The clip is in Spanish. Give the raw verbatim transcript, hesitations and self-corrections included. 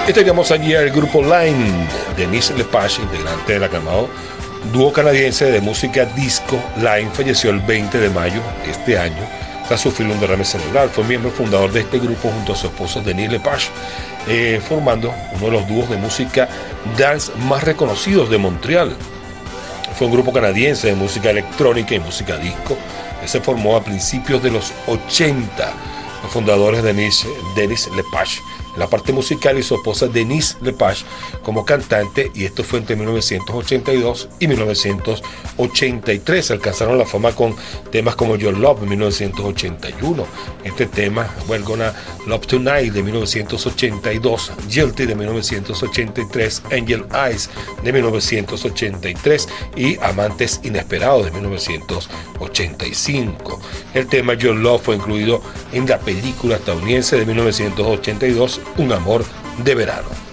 Y teníamos allí al grupo Line, Denise Lepage, integrante del aclamado dúo canadiense de música disco. Line falleció el veinte de mayo de este año tras sufrir un derrame cerebral. Fue miembro fundador de este grupo junto a su esposo Denise Lepage, eh, formando uno de los dúos de música dance más reconocidos de Montreal. Fue un grupo canadiense de música electrónica y música disco que se formó a principios de los ochenta. Los fundadores Denise, Denise Lepage en la parte musical y su esposa Denise Lepage como cantante, y esto fue entre mil novecientos ochenta y dos y mil novecientos ochenta y tres. Alcanzaron la fama con temas como Your Love en mil novecientos ochenta y uno, este tema We're Gonna Love Tonight de mil novecientos ochenta y dos, Guilty de mil novecientos ochenta y tres, Angel Eyes de mil novecientos ochenta y tres y Amantes Inesperados de mil novecientos ochenta y cinco. El tema Your Love fue incluido en la película estadounidense de mil novecientos ochenta y dos Un Amor de Verano.